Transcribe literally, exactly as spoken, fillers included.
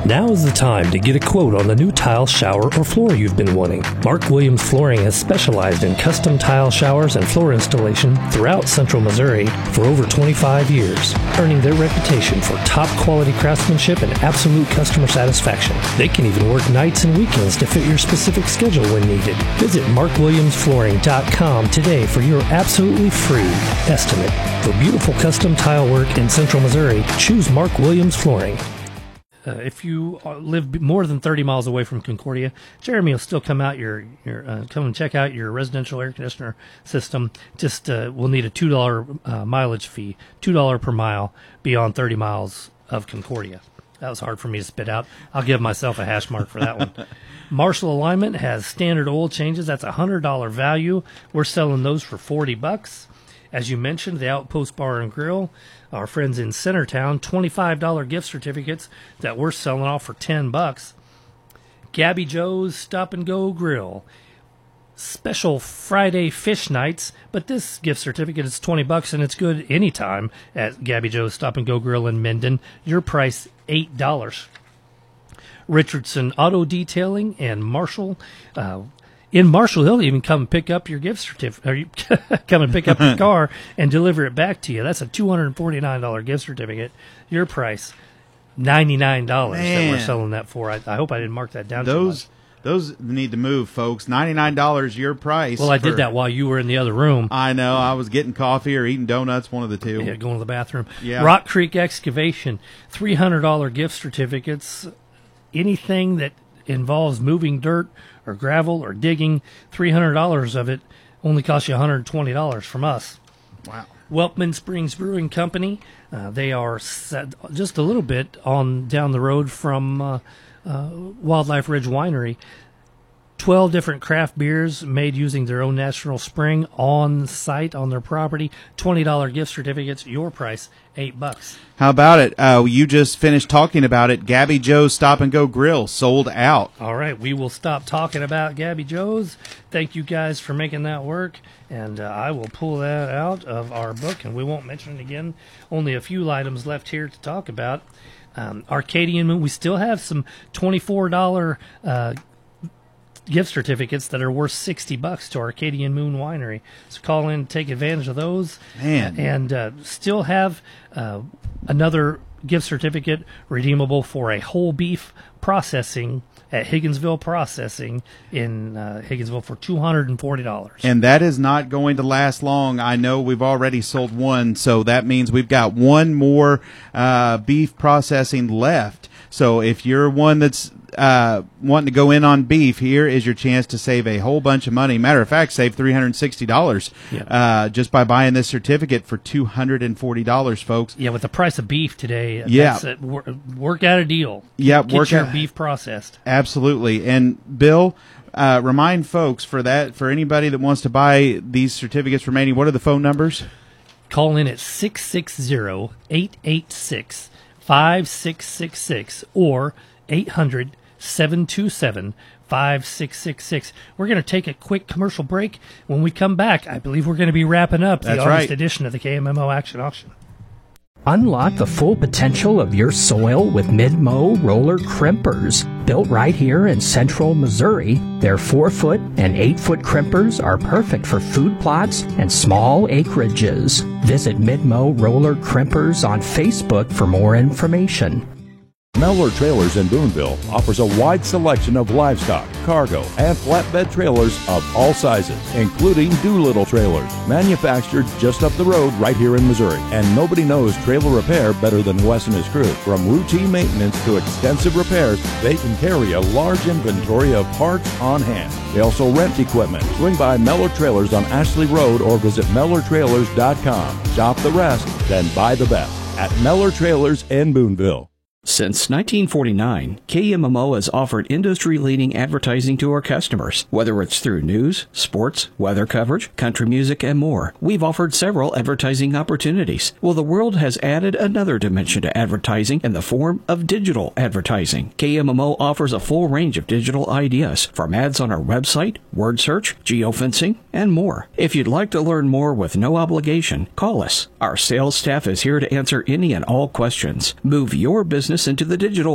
Now is the time to get a quote on the new tile, shower, or floor you've been wanting. Mark Williams Flooring has specialized in custom tile showers and floor installation throughout Central Missouri for over twenty-five years, earning their reputation for top quality craftsmanship and absolute customer satisfaction. They can even work nights and weekends to fit your specific schedule when needed. Visit mark williams flooring dot com today for your absolutely free estimate. For beautiful custom tile work in Central Missouri, choose Mark Williams Flooring. Uh, if you live more than thirty miles away from Concordia, Jeremy will still come out your, your uh, come and check out your residential air conditioner system. Just uh, we'll need a two dollar uh, mileage fee, two dollars per mile beyond thirty miles of Concordia. That was hard for me to spit out. I'll give myself a hash mark for that one. Marshall Alignment has standard oil changes. That's a one hundred dollars value. We're selling those for forty bucks. As you mentioned, the Outpost Bar and Grill, our friends in Centertown, twenty-five dollars gift certificates that we're selling off for ten bucks. Gabby Joe's Stop and Go Grill, special Friday fish nights, but this gift certificate is twenty bucks and it's good anytime at Gabby Joe's Stop and Go Grill in Minden. Your price eight dollars. Richardson Auto Detailing and Marshall. Uh, in Marshall, he'll even come and pick up your gift certificate, or you come and pick up your car and deliver it back to you. That's a two hundred forty-nine dollars gift certificate. Your price, ninety-nine dollars that we're selling that for. I, I hope I didn't mark that down those, too much. Those need to move, folks. ninety-nine dollars your price. Well, I for, did that while you were in the other room. I know. I was getting coffee or eating donuts, one of the two. Yeah, going to the bathroom. Yeah. Rock Creek Excavation, three hundred dollars gift certificates. Anything that involves moving dirt or gravel or digging, three hundred dollars of it only costs you one hundred twenty dollars from us. Wow. Welkman Springs Brewing Company, uh, they are set just a little bit on down the road from uh, uh, Wildlife Ridge Winery. twelve different craft beers made using their own natural spring on site on their property. twenty dollars gift certificates. Your price, eight bucks. How about it? Uh, you just finished talking about it. Gabby Joe's Stop and Go Grill sold out. All right, we will stop talking about Gabby Joe's. Thank you guys for making that work, and uh, I will pull that out of our book, and we won't mention it again. Only a few items left here to talk about. Um, Arcadian Moon, we still have some twenty-four dollars uh, gift certificates that are worth sixty bucks to Arcadian Moon Winery. So call in, take advantage of those. Man. And uh, still have uh, another gift certificate redeemable for a whole beef processing at Higginsville Processing in uh, Higginsville for two hundred forty dollars. And that is not going to last long. I know we've already sold one, so that means we've got one more uh, beef processing left. So if you're one that's uh, wanting to go in on beef, here is your chance to save a whole bunch of money. Matter of fact, save three hundred sixty dollars yeah. uh, just by buying this certificate for two hundred forty dollars, folks. Yeah, with the price of beef today, yeah. that's it. Work, work out a deal. Yeah, Get work your out, beef processed. Absolutely. And Bill, uh, remind folks for that, for anybody that wants to buy these certificates remaining, what are the phone numbers? Call in at six six zero, eight eight six, five six six six or eight hundred, seven two seven, five six six six. We're going to take a quick commercial break. When we come back, I believe we're going to be wrapping up the That's August right. edition of the K M M O Action Auction. Unlock the full potential of your soil with Mid-Mow roller crimpers. Built right here in central Missouri, their four foot and eight foot crimpers are perfect for food plots and small acreages. Visit Mid-Mow roller crimpers on Facebook for more information. Mellor Trailers in Boonville offers a wide selection of livestock, cargo, and flatbed trailers of all sizes, including Doolittle trailers, manufactured just up the road right here in Missouri. And nobody knows trailer repair better than Wes and his crew. From routine maintenance to extensive repairs, they can carry a large inventory of parts on hand. They also rent equipment. Swing by Mellor Trailers on Ashley Road or visit Mellor Trailers dot com. Shop the rest, then buy the best at Mellor Trailers in Boonville. Since nineteen forty-nine, K M M O has offered industry-leading advertising to our customers. Whether it's through news, sports, weather coverage, country music, and more, we've offered several advertising opportunities. Well, the world has added another dimension to advertising in the form of digital advertising. K M M O offers a full range of digital ideas, from ads on our website, word search, geofencing, and more. If you'd like to learn more with no obligation, call us. Our sales staff is here to answer any and all questions. Move your business into the digital